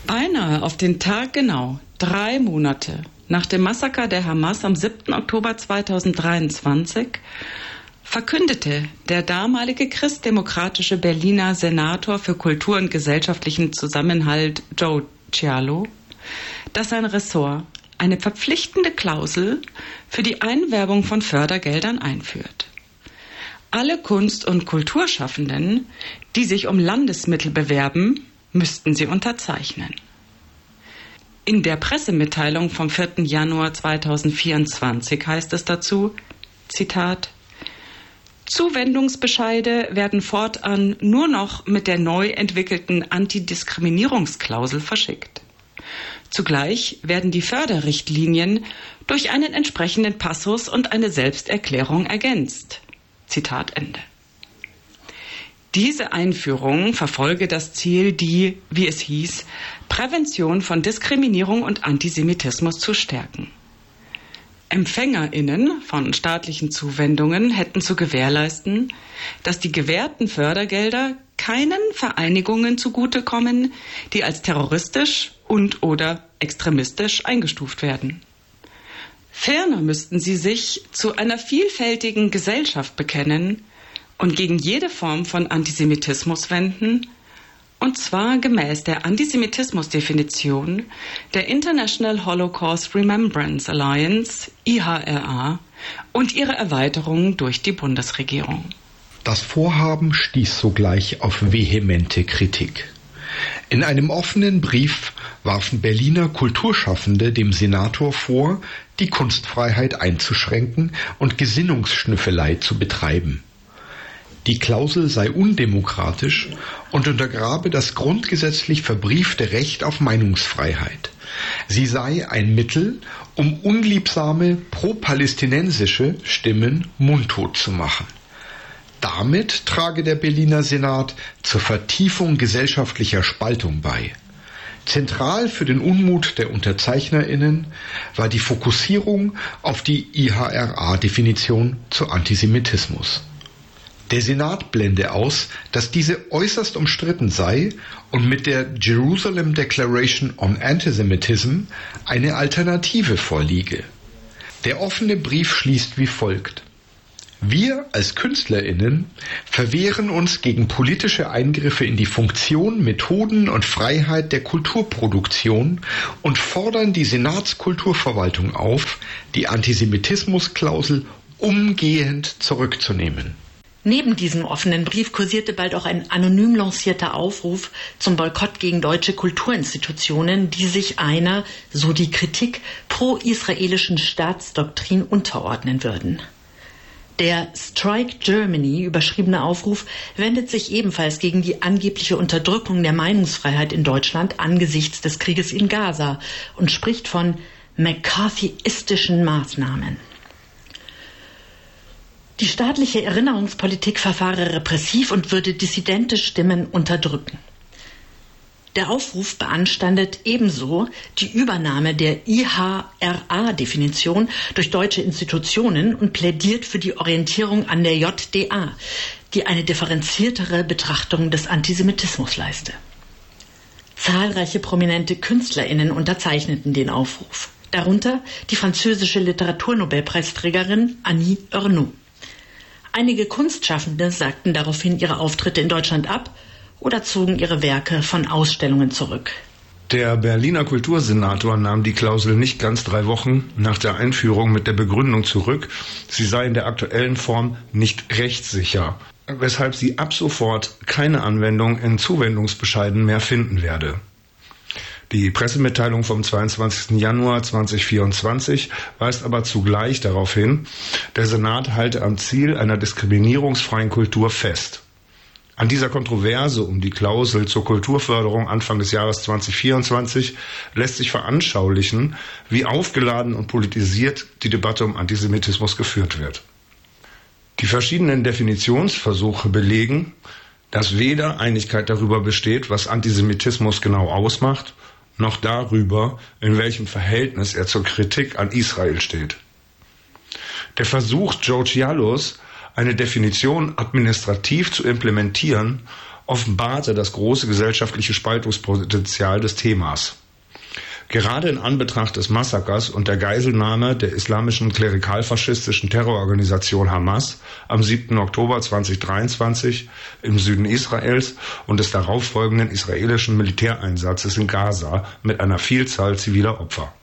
Beinahe auf den Tag genau 3 Monate nach dem Massaker der Hamas am 7. Oktober 2023 verkündete der damalige christdemokratische Berliner Senator für Kultur und gesellschaftlichen Zusammenhalt Joe Cialo, dass sein Ressort eine verpflichtende Klausel für die Einwerbung von Fördergeldern einführt. Alle Kunst- und Kulturschaffenden, die sich um Landesmittel bewerben, müssten sie unterzeichnen. In der Pressemitteilung vom 4. Januar 2024 heißt es dazu, Zitat, Zuwendungsbescheide werden fortan nur noch mit der neu entwickelten Antidiskriminierungsklausel verschickt. Zugleich werden die Förderrichtlinien durch einen entsprechenden Passus und eine Selbsterklärung ergänzt. Zitat Ende. Diese Einführung verfolge das Ziel, die, wie es hieß, Prävention von Diskriminierung und Antisemitismus zu stärken. EmpfängerInnen von staatlichen Zuwendungen hätten zu gewährleisten, dass die gewährten Fördergelder keinen Vereinigungen zugutekommen, die als terroristisch und/oder extremistisch eingestuft werden. Ferner müssten sie sich zu einer vielfältigen Gesellschaft bekennen und gegen jede Form von Antisemitismus wenden, und zwar gemäß der Antisemitismus-Definition der International Holocaust Remembrance Alliance, IHRA, und ihre Erweiterung durch die Bundesregierung. Das Vorhaben stieß sogleich auf vehemente Kritik. In einem offenen Brief warfen Berliner Kulturschaffende dem Senator vor, die Kunstfreiheit einzuschränken und Gesinnungsschnüffelei zu betreiben. Die Klausel sei undemokratisch und untergrabe das grundgesetzlich verbriefte Recht auf Meinungsfreiheit. Sie sei ein Mittel, um unliebsame pro-palästinensische Stimmen mundtot zu machen. Damit trage der Berliner Senat zur Vertiefung gesellschaftlicher Spaltung bei. Zentral für den Unmut der UnterzeichnerInnen war die Fokussierung auf die IHRA-Definition zu Antisemitismus. Der Senat blende aus, dass diese äußerst umstritten sei und mit der Jerusalem Declaration on Antisemitism eine Alternative vorliege. Der offene Brief schließt wie folgt. Wir als KünstlerInnen verwehren uns gegen politische Eingriffe in die Funktion, Methoden und Freiheit der Kulturproduktion und fordern die Senatskulturverwaltung auf, die Antisemitismusklausel umgehend zurückzunehmen. Neben diesem offenen Brief kursierte bald auch ein anonym lancierter Aufruf zum Boykott gegen deutsche Kulturinstitutionen, die sich einer, so die Kritik, pro-israelischen Staatsdoktrin unterordnen würden. Der Strike Germany überschriebene Aufruf wendet sich ebenfalls gegen die angebliche Unterdrückung der Meinungsfreiheit in Deutschland angesichts des Krieges in Gaza und spricht von McCarthyistischen Maßnahmen. Die staatliche Erinnerungspolitik verfahre repressiv und würde dissidente Stimmen unterdrücken. Der Aufruf beanstandet ebenso die Übernahme der IHRA-Definition durch deutsche Institutionen und plädiert für die Orientierung an der JDA, die eine differenziertere Betrachtung des Antisemitismus leiste. Zahlreiche prominente KünstlerInnen unterzeichneten den Aufruf, darunter die französische Literaturnobelpreisträgerin Annie Ernaux. Einige Kunstschaffende sagten daraufhin ihre Auftritte in Deutschland ab oder zogen ihre Werke von Ausstellungen zurück. Der Berliner Kultursenator nahm die Klausel nicht ganz 3 Wochen nach der Einführung mit der Begründung zurück, sie sei in der aktuellen Form nicht rechtssicher, weshalb sie ab sofort keine Anwendung in Zuwendungsbescheiden mehr finden werde. Die Pressemitteilung vom 22. Januar 2024 weist aber zugleich darauf hin, der Senat halte am Ziel einer diskriminierungsfreien Kultur fest. An dieser Kontroverse um die Klausel zur Kulturförderung Anfang des Jahres 2024 lässt sich veranschaulichen, wie aufgeladen und politisiert die Debatte um Antisemitismus geführt wird. Die verschiedenen Definitionsversuche belegen, dass weder Einigkeit darüber besteht, was Antisemitismus genau ausmacht, noch darüber, in welchem Verhältnis er zur Kritik an Israel steht. Der Versuch Joe Cialos, eine Definition administrativ zu implementieren, offenbarte das große gesellschaftliche Spaltungspotenzial des Themas. Gerade in Anbetracht des Massakers und der Geiselnahme der islamischen klerikalfaschistischen Terrororganisation Hamas am 7. Oktober 2023 im Süden Israels und des darauffolgenden israelischen Militäreinsatzes in Gaza mit einer Vielzahl ziviler Opfer.